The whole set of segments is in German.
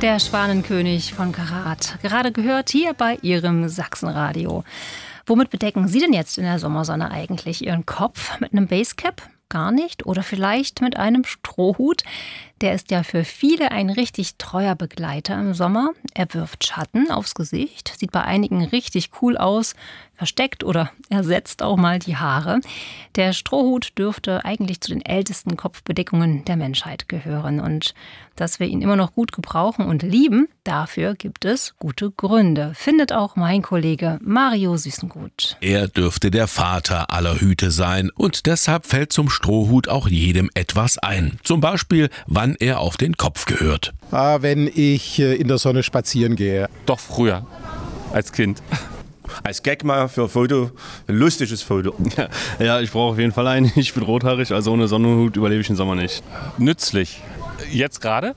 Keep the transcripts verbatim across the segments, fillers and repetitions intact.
Der Schwanenkönig von Karat. Gerade gehört hier bei Ihrem Sachsenradio. Womit bedecken Sie denn jetzt in der Sommersonne eigentlich Ihren Kopf? Mit einem Basecap? Gar nicht? Oder vielleicht mit einem Strohhut? Der ist ja für viele ein richtig treuer Begleiter im Sommer. Er wirft Schatten aufs Gesicht, sieht bei einigen richtig cool aus, versteckt oder ersetzt auch mal die Haare. Der Strohhut dürfte eigentlich zu den ältesten Kopfbedeckungen der Menschheit gehören. Und dass wir ihn immer noch gut gebrauchen und lieben, dafür gibt es gute Gründe, findet auch mein Kollege Mario Süßengut. Er dürfte der Vater aller Hüte sein und deshalb fällt zum Strohhut auch jedem etwas ein. Zum Beispiel, wann er auf den Kopf gehört. Ah, wenn ich in der Sonne spazieren gehe. Doch früher, als Kind. Als Gag mal für ein Foto, ein lustiges Foto. Ja, ja, ich brauche auf jeden Fall einen. Ich bin rothaarig, also ohne Sonnenhut überlebe ich den Sommer nicht. Nützlich. Jetzt gerade?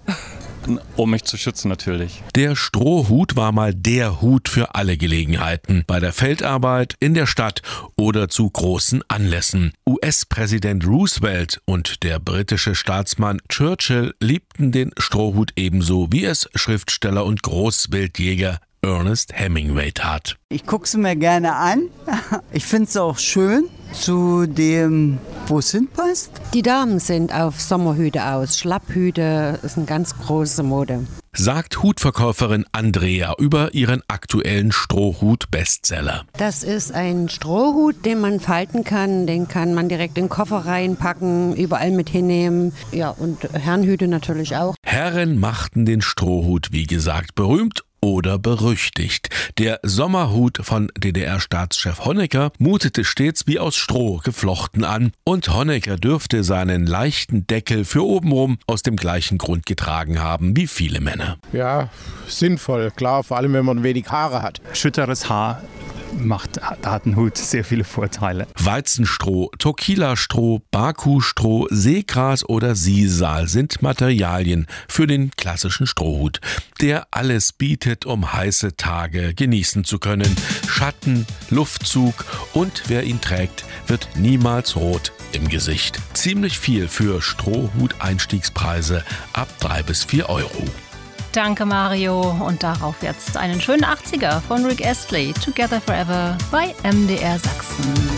Um mich zu schützen natürlich. Der Strohhut war mal der Hut für alle Gelegenheiten. Bei der Feldarbeit, in der Stadt oder zu großen Anlässen. U S-Präsident Roosevelt und der britische Staatsmann Churchill liebten den Strohhut ebenso, wie es Schriftsteller und Großbildjäger Ernest Hemingway tat. Ich gucke es mir gerne an. Ich finde es auch schön, zu dem, wo es hinpasst. Die Damen sind auf Sommerhüte aus. Schlapphüte ist eine ganz große Mode. Sagt Hutverkäuferin Andrea über ihren aktuellen Strohhut-Bestseller. Das ist ein Strohhut, den man falten kann. Den kann man direkt in den Koffer reinpacken, überall mit hinnehmen. Ja, und Herrenhüte natürlich auch. Herren machten den Strohhut, wie gesagt, berühmt oder berüchtigt. Der Sommerhut von D D R-Staatschef Honecker mutete stets wie aus Stroh geflochten an und Honecker dürfte seinen leichten Deckel für obenrum aus dem gleichen Grund getragen haben wie viele Männer. Ja, sinnvoll, klar, vor allem wenn man wenig Haare hat. Schütteres Haar macht, da hat ein Hut sehr viele Vorteile. Weizenstroh, Tequila-Stroh, Baku-Stroh, Seegras oder Sisal sind Materialien für den klassischen Strohhut, der alles bietet, um heiße Tage genießen zu können. Schatten, Luftzug und wer ihn trägt, wird niemals rot im Gesicht. Ziemlich viel für Strohhut-Einstiegspreise ab drei bis vier Euro. Danke Mario und darauf jetzt einen schönen achtziger von Rick Astley, Together Forever bei M D R Sachsen.